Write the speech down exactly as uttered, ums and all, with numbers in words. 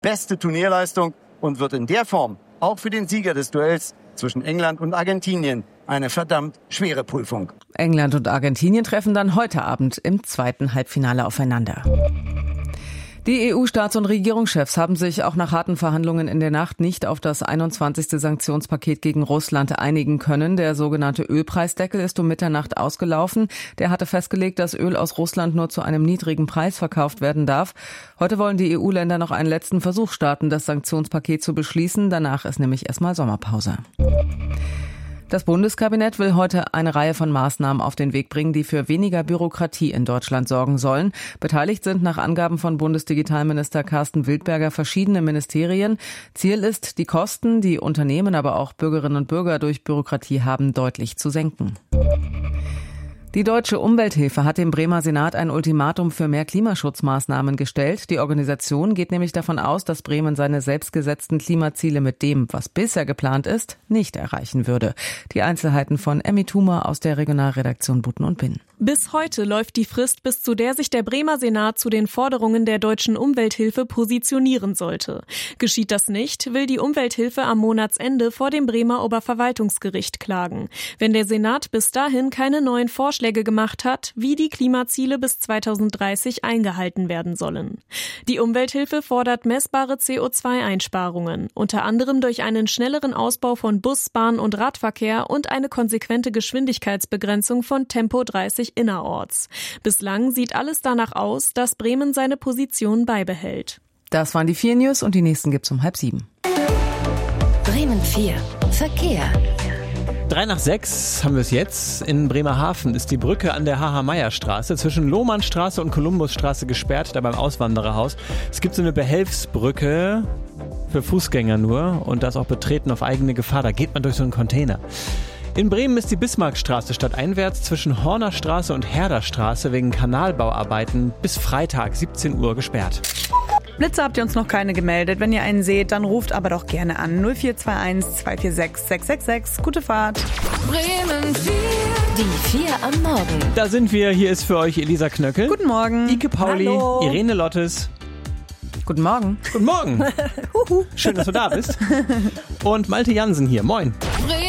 beste Turnierleistung und wird in der Form auch für den Sieger des Duells zwischen England und Argentinien eine verdammt schwere Prüfung. England und Argentinien treffen dann heute Abend im zweiten Halbfinale aufeinander. Die E U-Staats- und Regierungschefs haben sich auch nach harten Verhandlungen in der Nacht nicht auf das einundzwanzigste Sanktionspaket gegen Russland einigen können. Der sogenannte Ölpreisdeckel ist um Mitternacht ausgelaufen. Der hatte festgelegt, dass Öl aus Russland nur zu einem niedrigen Preis verkauft werden darf. Heute wollen die E U-Länder noch einen letzten Versuch starten, das Sanktionspaket zu beschließen. Danach ist nämlich erstmal Sommerpause. Das Bundeskabinett will heute eine Reihe von Maßnahmen auf den Weg bringen, die für weniger Bürokratie in Deutschland sorgen sollen. Beteiligt sind nach Angaben von Bundesdigitalminister Carsten Wildberger verschiedene Ministerien. Ziel ist, die Kosten, die Unternehmen, aber auch Bürgerinnen und Bürger durch Bürokratie haben, deutlich zu senken. Die Deutsche Umwelthilfe hat dem Bremer Senat ein Ultimatum für mehr Klimaschutzmaßnahmen gestellt. Die Organisation geht nämlich davon aus, dass Bremen seine selbstgesetzten Klimaziele mit dem, was bisher geplant ist, nicht erreichen würde. Die Einzelheiten von Emmy Thumer aus der Regionalredaktion Buten und Binn. Bis heute läuft die Frist, bis zu der sich der Bremer Senat zu den Forderungen der Deutschen Umwelthilfe positionieren sollte. Geschieht das nicht, will die Umwelthilfe am Monatsende vor dem Bremer Oberverwaltungsgericht klagen. Wenn der Senat bis dahin keine neuen Vorschläge gemacht hat, wie die Klimaziele bis zweitausenddreißig eingehalten werden sollen. Die Umwelthilfe fordert messbare C O zwei Einsparungen, unter anderem durch einen schnelleren Ausbau von Bus-, Bahn- und Radverkehr und eine konsequente Geschwindigkeitsbegrenzung von Tempo dreißig innerorts. Bislang sieht alles danach aus, dass Bremen seine Position beibehält. Das waren die vier News und die nächsten gibt's um halb sieben. Bremen vier. Verkehr. Drei nach sechs haben wir es jetzt. In Bremerhaven ist die Brücke an der H H-Meyer-Straße zwischen Lohmannstraße und Kolumbusstraße gesperrt, da beim Auswandererhaus. Es gibt so eine Behelfsbrücke für Fußgänger nur und das auch betreten auf eigene Gefahr. Da geht man durch so einen Container. In Bremen ist die Bismarckstraße stadteinwärts zwischen Hornerstraße und Herderstraße wegen Kanalbauarbeiten bis Freitag siebzehn Uhr gesperrt. Blitze habt ihr uns noch keine gemeldet. Wenn ihr einen seht, dann ruft aber doch gerne an. null vier zwei eins, zwei vier sechs, sechs sechs sechs. Gute Fahrt. Bremen vier. Die vier am Morgen. Da sind wir. Hier ist für euch Elisa Knöckel. Guten Morgen. Ike Pauli. Hallo. Irene Lottes. Guten Morgen. Guten Morgen. Schön, dass du da bist. Und Malte Jansen hier. Moin. Bremen